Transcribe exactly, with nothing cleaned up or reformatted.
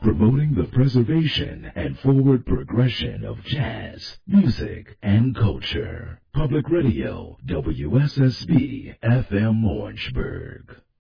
promoting the preservation and forward progression of jazz, music, and culture. Public Radio, W S S B F M Orangeburg.